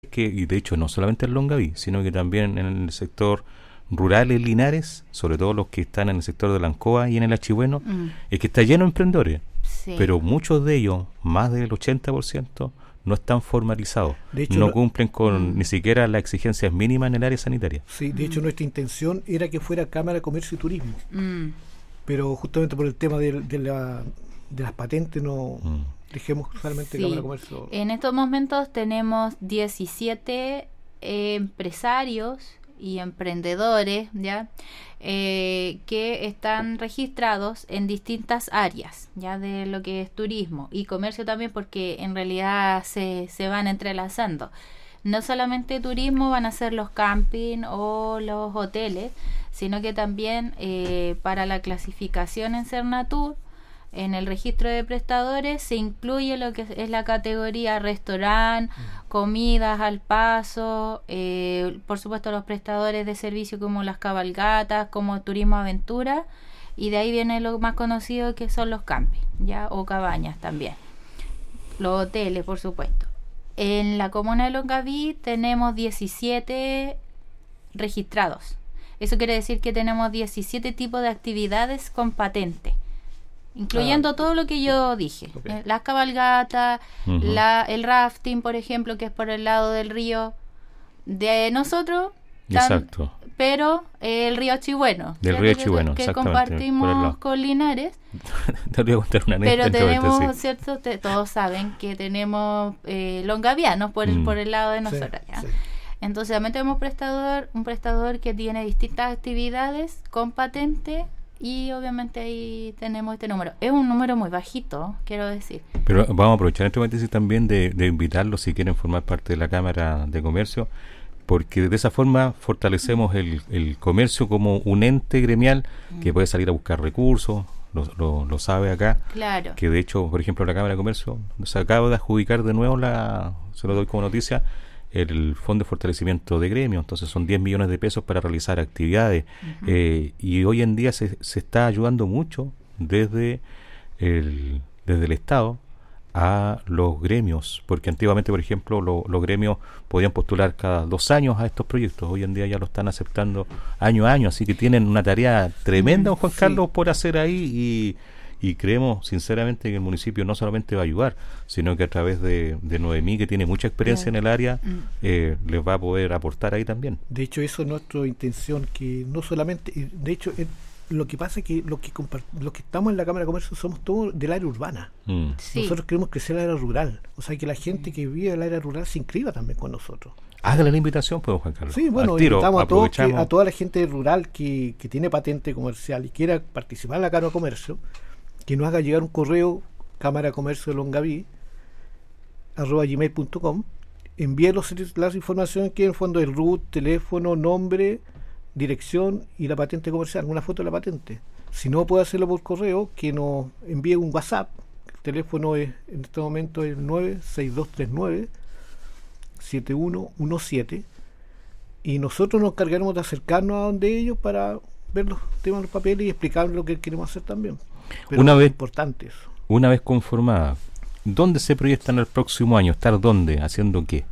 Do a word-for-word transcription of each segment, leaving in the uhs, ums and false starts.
que, y de hecho no solamente en Longaví, sino que también en el sector rural en Linares, sobre todo los que están en el sector de la Ancoa y en el Achigüeno, Mm, es que está lleno de emprendedores, sí. pero muchos de ellos, más del ochenta por ciento, no están formalizados, De hecho, no no- cumplen con Mm. ni siquiera las exigencias mínimas en el área sanitaria. Sí, de hecho Mm. nuestra intención era que fuera Cámara de Comercio y Turismo, Mm, pero justamente por el tema de, de, la, de las patentes no Mm. dejemos solamente Sí. Cámara de Comercio. En estos momentos tenemos diecisiete eh, empresarios y emprendedores, ¿ya? Eh, que están registrados en distintas áreas, ya, de lo que es turismo y comercio también, porque en realidad se, se van entrelazando. No solamente turismo van a ser los camping o los hoteles, sino que también eh, para la clasificación en Cernatur, en el registro de prestadores se incluye lo que es la categoría restaurante, comidas al paso, eh, por supuesto los prestadores de servicio como las cabalgatas, como turismo aventura, y de ahí viene lo más conocido que son los campings, ya, o cabañas también, los hoteles, por supuesto. En la comuna de Longaví tenemos diecisiete registrados. Eso quiere decir que tenemos diecisiete tipos de actividades con patente, incluyendo Ah, todo lo que yo dije, ok. eh, las cabalgatas, Ujú. la, el rafting, por ejemplo, que es por el lado del río de nosotros, tan- Exacto. pero eh, el río Achigüeno, Del ¿cierto? río Que- Achigüeno, que exactamente, por el compartimos lado. con Linares, Te voy a contar una anécdota. pero entre tenemos, paréntesis. ¿cierto? Te- todos saben que tenemos eh, longavianos por el, Mm. por el lado de Sí, nosotros, ¿ya? sí. Entonces también tenemos prestador, un prestador que tiene distintas actividades con patente, y obviamente ahí tenemos este número. Es un número muy bajito, quiero decir. Pero vamos a aprovechar este paréntesis también de, de invitarlos si quieren formar parte de la Cámara de Comercio, porque de esa forma fortalecemos el, el comercio como un ente gremial que puede salir a buscar recursos, lo, lo, lo sabe acá, Claro. que de hecho, por ejemplo, la Cámara de Comercio se acaba de adjudicar de nuevo, la se lo doy como noticia, el Fondo de Fortalecimiento de Gremio, entonces son diez millones de pesos para realizar actividades, Ujú. eh, y hoy en día se, se está ayudando mucho desde el, desde el Estado a los gremios, porque antiguamente, por ejemplo, lo- los gremios podían postular cada dos años a estos proyectos, hoy en día ya lo están aceptando año a año, así que tienen una tarea tremenda, Mm, Juan sí. Carlos, por hacer ahí, y, y creemos sinceramente que el municipio no solamente va a ayudar, sino que a través de, de Noemí, que tiene mucha experiencia en el área, Mm. eh, les va a poder aportar ahí también. De hecho, eso es nuestra intención, que no solamente, y de hecho, eh, lo que pasa es que los que, compar- los que estamos en la Cámara de Comercio somos todos del área urbana. Mm. Sí. Nosotros queremos crecer el área rural, o sea, que la gente que vive en el área rural se inscriba también con nosotros. Hágale la invitación, pues, Juan Carlos. Sí, bueno, Al tiro, invitamos a, todos que- aprovechamos. a toda la gente rural que, que tiene patente comercial y quiera participar en la Cámara de Comercio, que nos haga llegar un correo cámara de comercio de Longaví arroba gmail punto com, envíe los, las informaciones que en el fondo el R U T, teléfono, nombre, dirección y la patente comercial, una foto de la patente. Si no puede hacerlo por correo, que nos envíe un WhatsApp. El teléfono es en este momento es nueve seis dos tres nueve siete uno uno siete, y nosotros nos encargaremos de acercarnos a donde ellos para ver los temas de los papeles y explicar lo que queremos hacer también. Pero Una es vez- importante eso. Una vez conformada, ¿dónde se proyectan el próximo año? ¿Estar dónde? ¿Haciendo qué?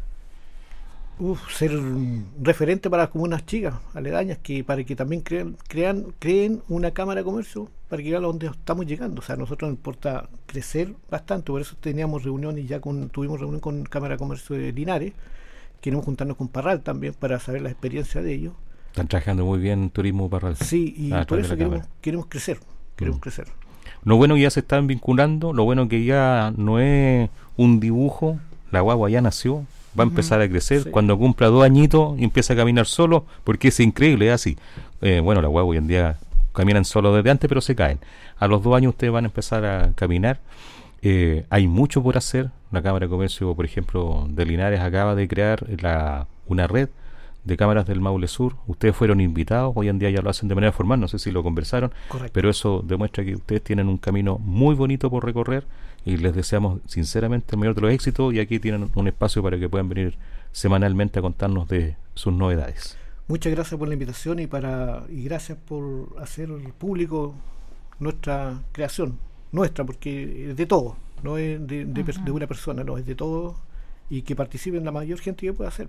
Uf, ser mm, referente para las comunas chicas, aledañas, que para que también crean, crean, creen una cámara de comercio para que vean a donde estamos llegando. O sea, a nosotros nos importa crecer bastante, por eso teníamos reuniones ya con, tuvimos reunión con Cámara de Comercio de Linares, queremos juntarnos con Parral también para saber la experiencia de ellos. Están trabajando muy bien Turismo Parral. Sí, y Ah, a por través de eso la queremos, Cámara. queremos crecer, queremos Mm. crecer. Lo bueno que ya se están vinculando, lo bueno que ya no es un dibujo, la guagua ya nació, va a Ujú, empezar a crecer, sí. cuando cumpla dos añitos y empieza a caminar solo, porque es increíble, es así. Eh, bueno, la guagua hoy en día caminan solo desde antes, pero se caen. A los dos años ustedes van a empezar a caminar. Eh, hay mucho por hacer. La Cámara de Comercio, por ejemplo, de Linares acaba de crear la, una red de cámaras del Maule Sur. Ustedes fueron invitados, hoy en día ya lo hacen de manera formal, no sé si lo conversaron, Correcto. pero eso demuestra que ustedes tienen un camino muy bonito por recorrer y les deseamos sinceramente el mayor de los éxitos, y aquí tienen un espacio para que puedan venir semanalmente a contarnos de sus novedades. Muchas gracias por la invitación y para y gracias por hacer público nuestra creación, nuestra, porque es de todo, no es de, de, pers- Ujú. de una persona, no, es de todo, y que participen la mayor gente que pueda hacer.